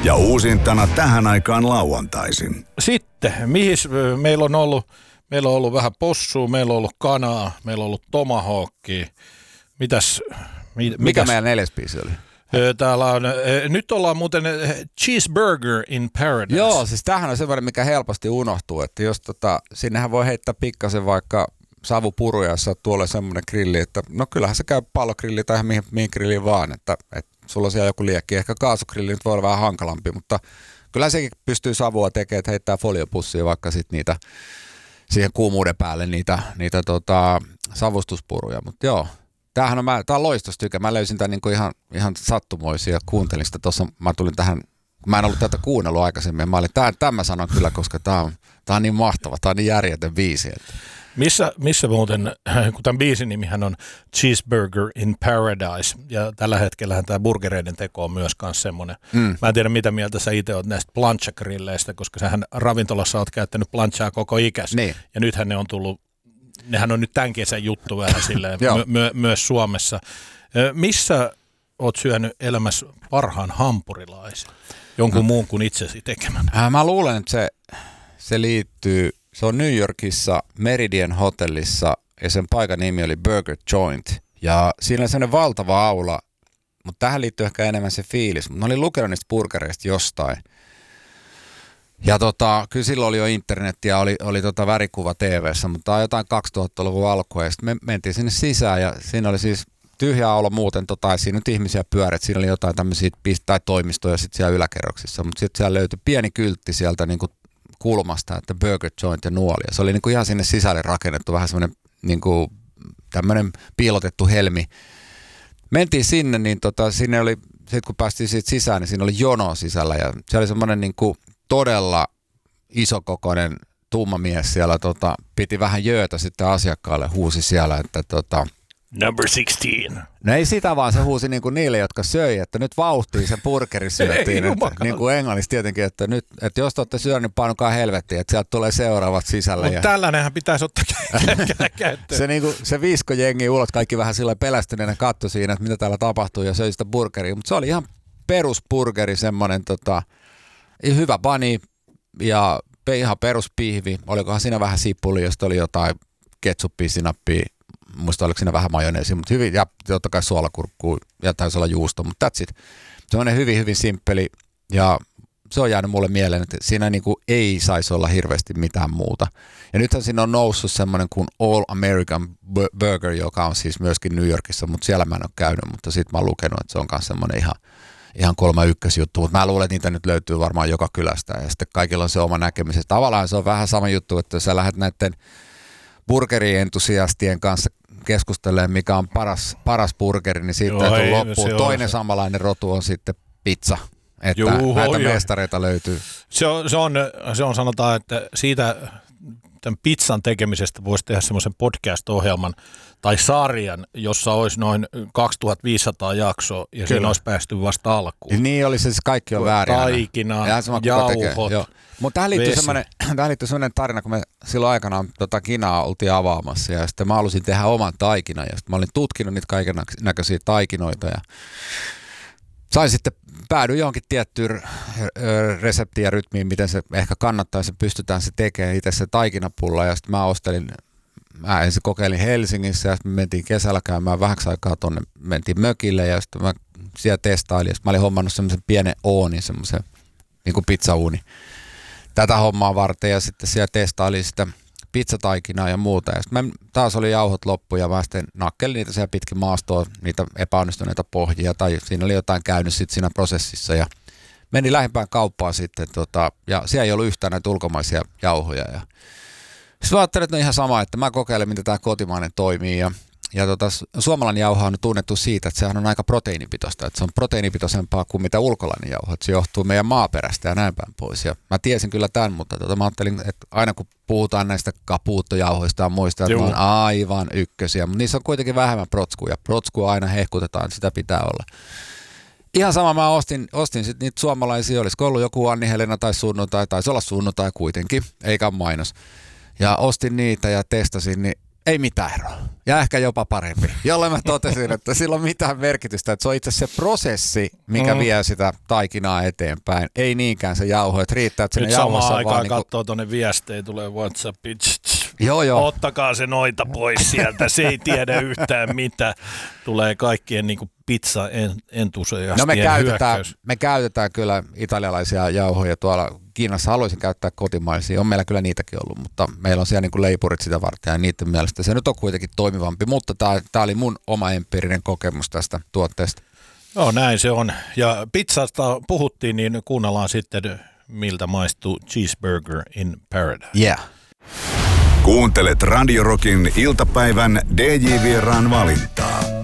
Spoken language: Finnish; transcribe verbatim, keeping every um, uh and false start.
Ja uusintana tähän aikaan lauantaisin. Sitten, mihin meillä on ollut, meillä on ollut vähän possua, meillä on ollut kanaa, meillä on ollut tomahawkia. Mitäs? Mi, Mikä mitäs? meidän neljäs biisi oli? Täällä on, nyt ollaan muuten Cheeseburger in Paradise. Joo, siis tämähän on semmoinen, mikä helposti unohtuu, että jos tota, sinnehän voi heittää pikkasen vaikka savupuruja, jos on tuolla semmoinen grilli, että no kyllähän se käy pallogrilli tai mihin, mihin grilliin vaan, että, että sulla on siellä joku liekki. Ehkä kaasugrilli nyt voi olla vähän hankalampi, mutta kyllä sekin pystyy savua tekemään, että heittää foliopussia vaikka sitten niitä siihen kuumuuden päälle niitä, niitä tota, savustuspuruja, mutta joo. Tämähän on, mä, tää on loistostykä. Mä löysin tämän niinku ihan, ihan sattumoisia ja kuuntelin sitä tuossa. Mä tulin tähän, mä en ollut tätä kuunnellut aikaisemmin. Mä olin, tämän, tämän mä sanon kyllä, koska tää on, tää on niin mahtava. Tää on niin järjetön biisi. Että. Missä, missä muuten, kun tämän biisin nimihän on Cheeseburger in Paradise, ja tällä hetkellähän tämä burgereiden teko on myös kans semmoinen. Mm. Mä en tiedä, mitä mieltä sä itse oot näistä plancha-grilleistä, koska sähän ravintolassa oot käyttänyt planchaa koko ikäs. Niin. Ja nythän ne on tullut, nehän on nyt tämän kesän juttu vähän silleen, my, my, myös Suomessa. Missä oot syönyt elämässä parhaan hampurilaisen? Jonkun no. muun kuin itsesi tekemän? Äh, mä luulen, että se, se liittyy, se on New Yorkissa Meridian hotellissa ja sen paikan nimi oli Burger Joint. Ja siinä on sellainen valtava aula, mutta tähän liittyy ehkä enemmän se fiilis. Mä olin lukenut niistä burgereista jostain. Ja tota, kyllä silloin oli jo internet ja oli, oli tota värikuva T V:ssä, mutta tämä on jotain kaksituhattaluvun alkua ja sitten me mentiin sinne sisään ja siinä oli siis tyhjä aula muuten, tota, ja siinä nyt ihmisiä pyörit, siinä oli jotain tämmöisiä tai toimistoja sitten siellä yläkerroksissa, mutta sitten siellä löytyi pieni kyltti sieltä niin kuin kulmasta, että Burger Joint ja nuoli. Ja se oli niin kuin ihan sinne sisälle rakennettu, vähän semmoinen niin kuin tämmöinen piilotettu helmi. Mentiin sinne, niin tota, sinne oli, sitten kun päästiin siitä sisään, niin siinä oli jono sisällä ja se oli semmoinen niin kuin todella isokokoinen tumma mies siellä, tota, piti vähän jöötä sitten asiakkaalle, huusi siellä, että tota, Number sixteen. No ei sitä vaan, se huusi niin kuin niille, jotka söi, että nyt vauhtiin se burgeri syötiin. Että, niin kuin englannissa tietenkin, että, nyt, että jos te olette syönyt, niin painukaa helvettiin, että sieltä tulee seuraavat sisälle. Mutta ja tällainenhan pitäisi ottaa käyttöön. Se, niin kuin, se viisko jengi ulos, kaikki vähän sillä pelästyneenä katsoi siinä, että mitä täällä tapahtuu ja söi sitä burgeria. Mutta se oli ihan perusburgeri, semmoinen tota, hyvä bani ja ihan peruspihvi. Olikohan siinä vähän sipuli, josta oli jotain ketsuppia, sinappia. Muista oliko siinä vähän majoneesia, mutta hyvin, ja totta kai suolakurkkuu ja taisi olla juusto, mutta that's it. Se on hyvin, hyvin simppeli ja se on jäänyt mulle mieleen, että siinä niinku ei saisi olla hirveästi mitään muuta. Ja nythän siinä on noussut semmoinen kuin All American Burger, joka on siis myöskin New Yorkissa, mutta siellä mä en ole käynyt, mutta sitten mä oon lukenut, että se on myös semmoinen ihan, ihan kolme ykkösjuttu, mutta mä luulen, että niitä nyt löytyy varmaan joka kylästä ja sitten kaikilla on se oma näkemys. Tavallaan se on vähän sama juttu, että jos sä lähdet näiden burgerientusiastien kanssa keskustelemaan, mikä on paras, paras burgeri, niin siitä täytyy loppuun. Toinen se samanlainen rotu on sitten pizza, että Juhu, näitä jo. mestareita löytyy. Se on, se, on, se on sanotaan, että siitä tämän pizzan tekemisestä voisi tehdä semmoisen podcast-ohjelman tai sarjan, jossa olisi noin kaksituhattaviisisataa jaksoa ja Kyllä. siinä olisi päästy vasta alkuun. Niin oli se siis kaikki on väärin. Taikina, jauhot, mutta tähän liittyy semmoinen, tähän liittyy semmoinen tarina, kun me silloin aikanaan tota kinaa oltiin avaamassa ja sitten mä halusin tehdä oman taikinan ja sitten mä olin tutkinut niitä kaiken näköisiä taikinoita ja sain sitten päädyin johonkin tiettyyn reseptiin ja rytmiin, miten se ehkä kannattaisi ja pystytään se tekemään itse se taikinapulla ja sitten mä ostelin, mä ensin kokeilin Helsingissä ja sitten me mentiin kesällä käymään vähäksi aikaa tuonne, mentiin mökille ja sitten mä siellä testailin ja sitten mä olin hommannut semmoisen pienen oonin, semmoisen niin kuin pizzauuni tätä hommaa varten ja sitten siellä testailin sitä pizzataikinaa ja muuta. Ja sitten taas oli jauhot loppu ja mä sitten nakkelin niitä siellä pitkin maastoa, niitä epäonnistuneita pohjia tai siinä oli jotain käynyt sitten siinä prosessissa ja meni lähimpään kauppaan sitten tota, ja siellä ei ollut yhtään näitä ulkomaisia jauhoja. Ja sitten mä ajattelin, että no ihan sama, että mä kokeilen, miten tämä kotimainen toimii ja Ja tota, suomalainen jauho on tunnettu siitä, että sehän on aika proteiinipitoista, että se on proteiinipitoisempaa kuin mitä ulkolainen jauho, että se johtuu meidän maaperästä ja näin päin pois. Ja mä tiesin kyllä tämän, mutta tota, mä ajattelin, että aina kun puhutaan näistä kapuuttojauhoista ja muista, että ne on aivan ykkösiä, mutta niissä on kuitenkin vähemmän protskuja. Protskua aina hehkutetaan, sitä pitää olla. Ihan sama mä ostin, ostin sitten niitä suomalaisia, olisiko ollut joku Anni Helena tai sunnuntai, taisi olla sunnuntai kuitenkin, eikä mainos. Ja ostin niitä ja testasin, niin ei mitään eroa. Ja ehkä jopa parempi. Jolle mä totesin, että sillä on mitään merkitystä. Että se on itse se prosessi, mikä mm. vie sitä taikinaa eteenpäin. Ei niinkään se jauho, että riittää, että sinne jauhossa on vaan... Nyt samaan aikaan niinku... katsoo tuonne viestejä, tulee WhatsAppiin. Joo, joo. Ottakaa se noita pois sieltä, se ei tiedä yhtään mitä. Tulee kaikkien niinku pizza-entusiastien no me käytetään, hyökkäys. me käytetään kyllä italialaisia jauhoja tuolla Kiinassa. Haluaisin käyttää kotimaisia. On meillä kyllä niitäkin ollut, mutta meillä on siellä niinku leipurit sitä varten ja niiden mielestä se nyt on kuitenkin toimivampi. Mutta tämä oli mun oma empiirinen kokemus tästä tuotteesta. Joo, näin se on. Ja pizzasta puhuttiin, niin kuunnellaan sitten, miltä maistuu Cheeseburger in Paradise. Yeah. Kuuntelet Radio Rockin iltapäivän D J-vieraan valintaa.